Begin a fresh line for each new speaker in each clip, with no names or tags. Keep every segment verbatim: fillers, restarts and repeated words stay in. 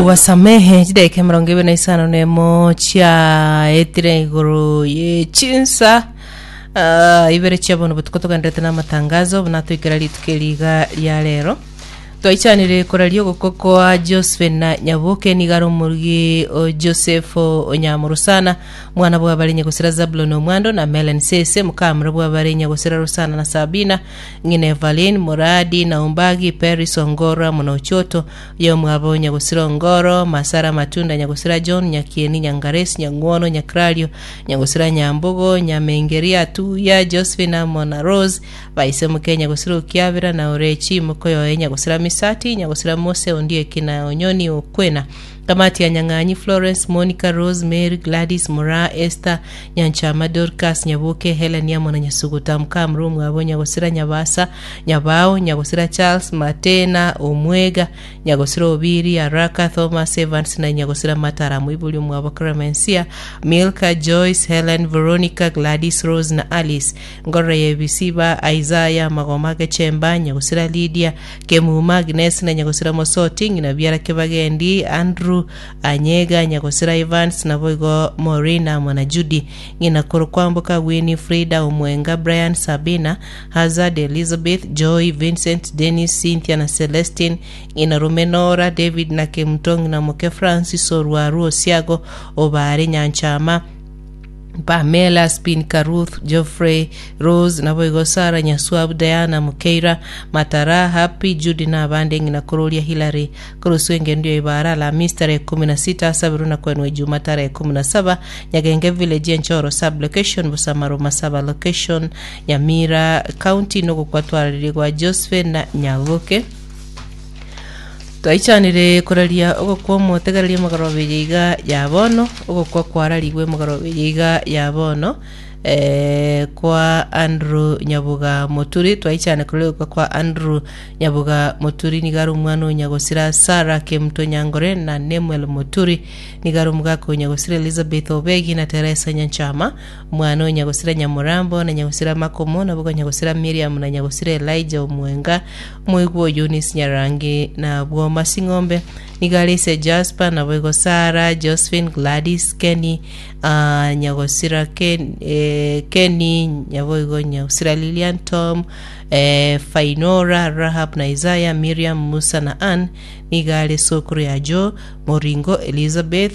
wasamehe jideke mrongo ibiri na isano nemo cha etire iguru ye chinsa uh, ibere chabona butukotoka ndete na matangazo bunatwikira litukeliga ya lero twaicanire koralio gukoko wa Joseph na Nyabuke nigaro murgi o Joseph Onyamurusana mwana bwa barinye gusira Zabulon Omwando na Melen Sese mukamra bwa barinye gusira Rusana na Sabina ngine Valin Muradi na Umbagi Paris Ongora Munochoto yo mwabonye gusira Ngoro Masara Matunda nyagusira John Nyakieni Nyangares Nyangwono Nyakralio nyagusira Nyambogo Nyamengeria tu ya Joseph na Mona Rose baise mukenya gusira Kiavira na Orechi mukoyo enya gusira Misati nyagusira Mose ondie kina Onyoni Okwena kamati ya Nyanganyi Florence Monica Rose Mary Gladys Mura Esther Nyanchama Dorcas Nyabuke Helen Yamona Nyasuguta Mkamru mwabonye gusira Nyabasa Nyabao nyagusira Charles Matena Omwega nyagusira Obiri Araka Thomas Evans na nyagusira Matara mwibuli mwabokra Mensia Milka Joyce Helen Veronica Gladys Rose na Alice Ngore Yebisiba Isaiah Magomage Chemba nyagusira Lydia Kemuma Agnes na nyagusira Mosoting na Biara Kebagendi Andrew Anyega nyagosira Evans na Boygo Morina Mwana Judy ngina kurukwambuka Winnie Frida Omwenga Brian Sabina Hazard Elizabeth Joy Vincent Dennis Cynthia na Celestine ngina Rumenora David na Kemtong na Moke Francis Orwaru Osiago Obare Nyanchama Pamela Spin Karuth Geoffrey Rose na Boygo Sara Nyasuab Diana Mukeira Matara Happy Judy na Banding na Kurulia Hillary Kuruswenge ndio ibara la Mistare kumi na sita Sabiruna kwenwe Jumatare kumi na saba Nyagenge Village Nchoro Sub Location Busamaro Masaba Location Nyamira County Nogo kwa tuarigwa Joseph na Nyabuke Twaicanire koralia ugo kwa motegaria magarobeyiga ya bono ugo kwa kwararigwe magarobeyiga ya bono eh kwa Andrew Nyabuga Moturi twaicane koralia kwa Andrew Nyabuga Moturi nigaro mwana nyagosira Sara Kemto Nyangore na Nemuel Moturi nigaro mugako nyagosira Elizabeth Obegi na Teresa Nyanchama mwana nyagosira Nyamurambo na nyagosira Makomo na bugo nyagosira Miriam na nyagosira Elijah Omwenga mwigwo Eunice Nyarangi na bwo Masingombe nigalise Jasper na Boygo Sara Josephine Gladys Kenny uh, nyagosira Ken eh, Kenny nyaboygo nyagosira Lilian Tom eh, Fainora Rahab na Isaiah Miriam Musa na Ann nigale Sokuru ya Joe Moringo Elizabeth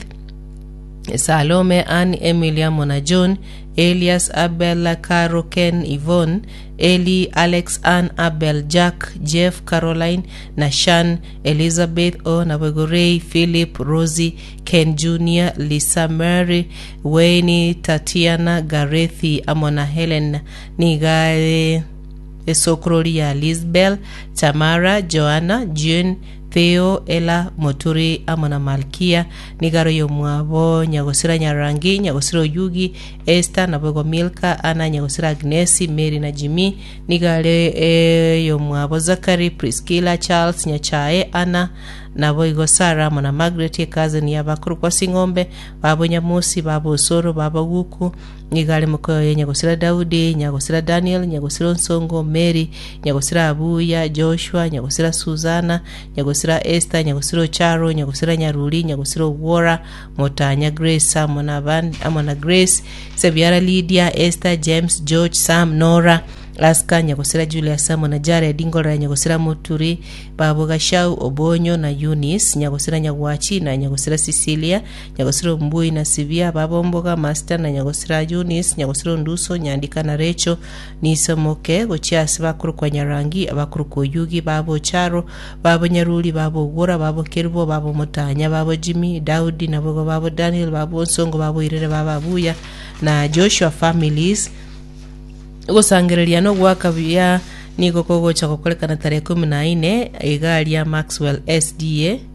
Salome Ann Emilia Mona John Elias Abel Caro Ken Yvonne Eli Alex Ann Abel Jack Jeff Caroline na Shan Elizabeth O na Ray Philip Rosie Ken Junior Lisa Mary Wayne Tatiana Garethi Amona Helen Nigale Esokroli ya Lisbel Tamara Joanna June Theo Ela Moturi Amona Malkia nigaro yo mwabo nyagosira Nyarangi nyagosira Yugi Esther na Bogo Milka Ana nyagosira Agnesi Mary na Jimmy nigale e, yo mwabo Zakari Priscilla Charles Nyachae Ana na Boygo Sara Mona Margaret ya cousin ya bakuru kwa Singombe babo Nyamusi babo Soro babo Guku nigale mukoyo nyagosira Daudi nyagosira Daniel nyagosira Nsongo Mary nyagosira Abuya Joshua nyagosira Suzana nyagosira Esther nyagosira Charo nyagosira Nyaruli nyagosira Wora Motanya Grace Amona Van Amona Grace Sebiara Lydia Esther James George Sam Nora Laska nyagosira Julia Samona Jare Dingora nyagosira Muturi Babo Gashau Obonyo na Eunice nyagosira Nyagwachi na nyagosira Cecilia nyagosira Mbui na Sivia Babo Mboga Master na nyagosira Eunice nyagosira Nduso Nyandika na Recho Nisomoke gochiasi bakuru kwa Nyarangi abakuru ko Yugi Babo Charo Babo Nyaruli Babo Gora Babo Kirbo Babo Motanya Babo Jimmy Daudi na Bogo Babo Daniel Babo Nsongo Babo Irere Babo Abuya na Joshua families ugosangereria no gwakabya niko kogo cha kokoleka na tarehe kumi na nne igali ya Maxwell S D A